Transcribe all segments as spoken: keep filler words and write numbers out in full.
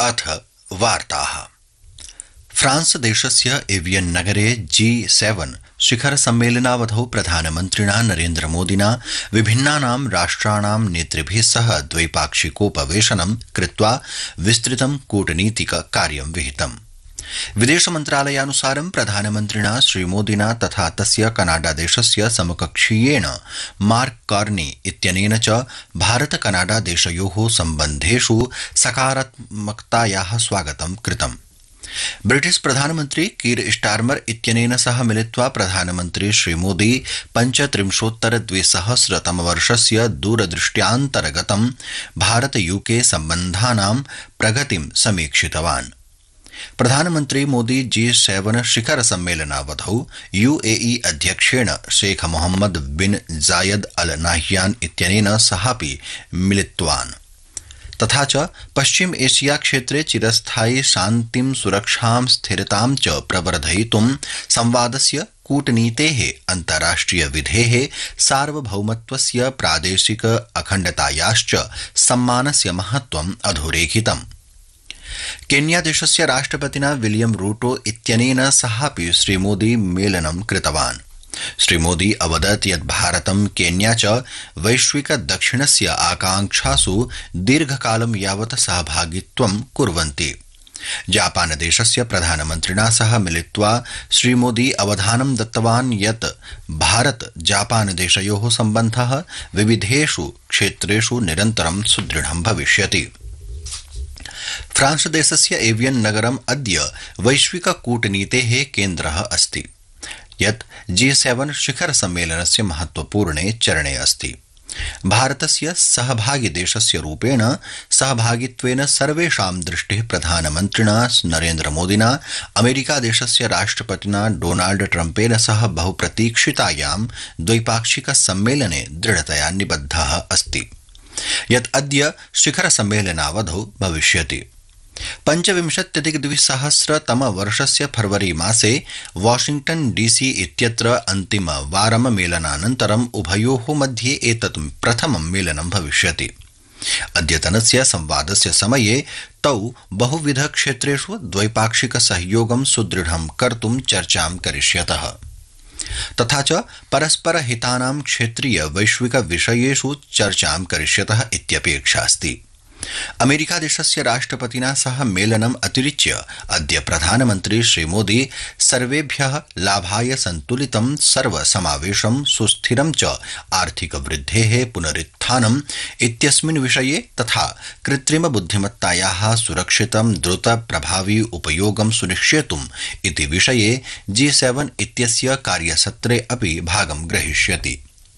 अथ वार्ताः। फ्रांस देशस्य एवियन नगरे जी सेवन शिखर सम्मेलनावधौ प्रधानमन्त्रिणा नरेन्द्र मोदिना विभिन्नानां राष्ट्राणां नेतृभिः सह द्वैपाक्षिकोपवेशनं कृत्वा विस्तृतं कूटनीतिक कार्यं विहितम्। विदेश मन्त्रालयानुसारं प्रधानमन्त्रिणा श्रीमोदिना तथा तस्य कनाडा देशस्य समकक्षीयेण मार्क कार्नी इत्यनेन च भारत कनाडा देशयोः सम्बन्धेषु सकारात्मकतायाः स्वागतं कृतम्। ब्रिटिश प्रधानमन्त्री कीर स्टार्मर इत्यनेन सह मिलित्वा प्रधानमन्त्री श्रीमोदी पञ्चत्रिंशोत्तर द्विसहस्रतमवर्षस्य दूरदृष्ट्यान्तर्गतं भारत यूके सम्बन्धानां प्रगतिं समीक्षितवान्। प्रधानमन्त्री मोदी जी सेवन शिखर सम्मेलनावधौ यूएई अध्यक्षेण शेख मोहम्मद बिन जायद अल नाह्यान इत्यनेन सहापि मिलितवान्। तथा च पश्चिम एशिया क्षेत्रे चिरस्थायी शान्तिं सुरक्षां स्थिरतां च प्रवर्धयितुं संवादस्य कूटनीतेः अन्ताराष्ट्रिय विधेः सार्वभौमत्वस्य प्रादेशिक अखण्डतायाश्च सम्मानस्य महत्त्वम् अधोरेखितम्। केन्या देशस्य राष्ट्रपतिना विलियम रूटो इत्यनेन सहापि श्रीमोदी मेलनं कृतवान्। श्रीमोदी अवदत् यत् भारतं केन्या च वैश्विक दक्षिणस्य आकांक्षासु दीर्घकालं यावत् सहभागित्वं कुर्वन्ति। जापान देशस्य प्रधानमन्त्रिणा सह मिलित्वा श्रीमोदी अवधानं दत्तवान् यत् भारत जापान देशयोः सम्बन्धः विविधेषु क्षेत्रेषु निरन्तरं सुदृढं भविष्यति। फ्रांस देशस्य एवियन नगरम् अद्य वैश्विक कूटनीतेः केन्द्रः अस्ति, यत् जी सेवन शिखर सम्मेलनस्य महत्वपूर्णे चरणे अस्ति। भारतस्य सहभागी देशस्य रूपेण सहभागित्वेन सर्वेषां दृष्टिः प्रधानमन्त्रिणा नरेन्द्र मोदिना अमेरिका देशस्य राष्ट्रपतिना डोनाल्ड ट्रम्पेन सह बहुप्रतीक्षितायां द्वैपाक्षिक सम्मेलने दृढतया निबद्धः अस्ति, यत् अद्य शिखर सम्मेलनावधौ भविष्यति। पञ्चविंशत्यधिक द्विसहस्रतम वर्षस्य फरवरी मासे वाशिंग्टन डीसी इत्यत्र अन्तिमवारं मेलनानन्तरम् उभयोः मध्ये एतत् प्रथमं मेलनं भविष्यति। अद्यतनस्य संवादस्य समये तौ बहुविध क्षेत्रेषु द्वैपाक्षिक सहयोगं सुदृढं कर्तुं चर्चां करिष्यतः, तथा च परस्पर हितानां क्षेत्रीय वैश्विक विषयेषु चर्चां करिष्यतः इत्यपेक्षा अस्ति। अमेरिका देशस्य राष्ट्रपतिना सह मेलनम् अतिरिच्य अद्य प्रधानमन्त्री श्रीमोदी सर्वेभ्यः लाभाय सन्तुलितं सर्वसमावेशं सुस्थिरं च आर्थिक वृद्धेः पुनरुत्थानम् इत्यस्मिन् विषये तथा कृत्रिम बुद्धिमत्तायाः सुरक्षितं द्रुत प्रभावी उपयोगं सुनिश्चेतुम् इति विषये जी सेवन इत्यस्य कार्यसत्रे अपि भागं ग्रहीष्यति।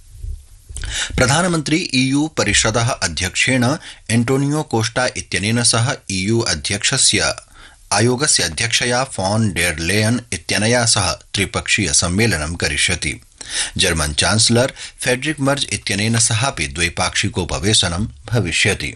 प्रधानमन्त्री ईयू परिषदः अध्यक्षेण एंटोनियो कोस्टा इत्यनेन सह ईयू अध्यक्षस्य आयोगस्य अध्यक्षया फॉन डेर लेयन इत्यनया सह त्रिपक्षीय सम्मेलनं करिष्यति। जर्मन चांसलर फेडरिक मर्ज इत्यनेन सहापि द्वैपाक्षिकोपवेशनं भविष्यति।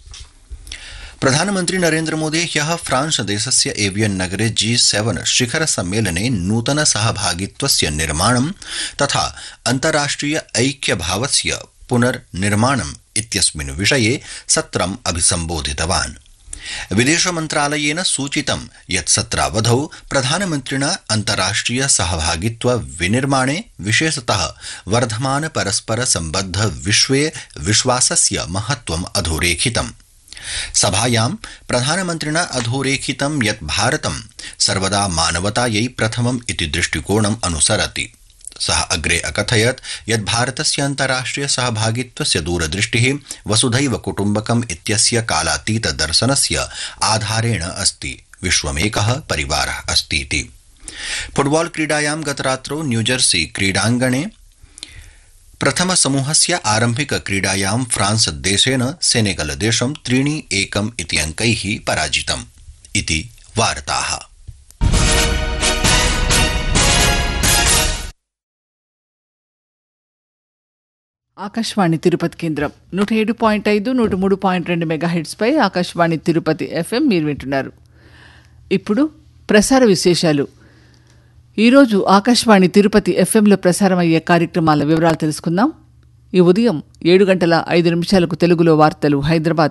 प्रधानमन्त्री नरेन्द्र मोदी ह्यः फ्रांस देशस्य एवियन नगरे जी सेवन शिखर सम्मेलने नूतन सहभागित्वस्य निर्माणं तथा अन्ताराष्ट्रिय ऐक्यभावस्य पुनर्निर्माणम् इत्यस्मिन् विषये सत्रम् अभिसम्बोधितवान्। विदेश मन्त्रालयेन सूचितं यत् सत्रावधौ प्रधानमन्त्रिणा अन्ताराष्ट्रिय सहभागित्व विनिर्माणे विशेषतः वर्धमान परस्पर सम्बद्ध विश्वे विश्वासस्य महत्त्वम् अधोरेखितम्। सभायां प्रधानमन्त्रिणा अधोरेखितं यत् भारतं सर्वदा मानवतायै प्रथमम् इति दृष्टिकोणम् अनुसरति। सः अग्रे अकथयत् यत् भारतस्य अन्ताराष्ट्रिय सहभागित्वस्य दूरदृष्टिः वसुधैव कुटुम्बकम् इत्यस्य कालातीत दर्शनस्य आधारेण अस्ति। विश्वमेकः परिवारः अस्तीति। फुटबॉल क्रीडायां गतरात्रौ न्यूजर्सी क्रीडाङ्गणे प्रथम समूहस्य आरम्भिक क्रीडायां फ्रांस देशेन सेनेगल देशं त्रीणि एकम् इति अंकैः पराजितम् इति वार्ताः। ఆకాశవాణి తిరుపతి కేంద్రం నూట ఏడు పాయింట్ ఐదు నూట మూడు పాయింట్ రెండు మెగా హెడ్స్ పై ఆకాశవాణి తిరుపతి ఎఫ్ఎం మీరు వింటున్నారు. ఇప్పుడు ప్రసార విశేషాలు. ఈరోజు ఆకాశవాణి తిరుపతి ఎఫ్ఎంలో ప్రసారమయ్యే కార్యక్రమాల వివరాలు తెలుసుకుందాం. ఈ ఉదయం ఏడు గంటల ఐదు నిమిషాలకు తెలుగులో వార్తలు హైదరాబాద్